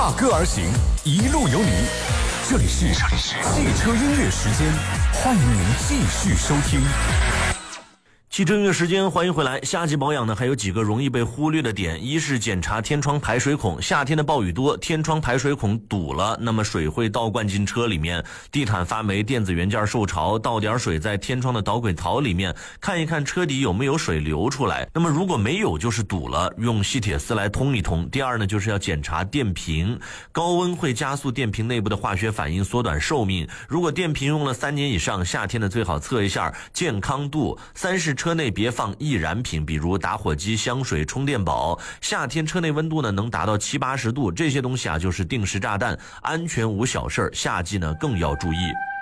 踏歌而行，一路有你。这里是汽车音乐时间，欢迎您继续收听。 汽车音乐时间，欢迎回来。夏季保养呢，还有几个容易被忽略的点。一是检查天窗排水孔，夏天的暴雨多，天窗排水孔堵了，那么水会倒灌进车里面，地毯发霉，电子元件受潮，倒点水在天窗的导轨槽里面，看一看车底有没有水流出来。那么如果没有，就是堵了，用细铁丝来通一通。第二呢，就是要检查电瓶，高温会加速电瓶内部的化学反应，缩短寿命。如果电瓶用了3年以上，夏天呢最好测一下健康度。三是车内别放易燃品，比如打火机、香水、充电宝。夏天车内温度呢能达到70-80度，这些东西啊就是定时炸弹，安全无小事，夏季呢更要注意。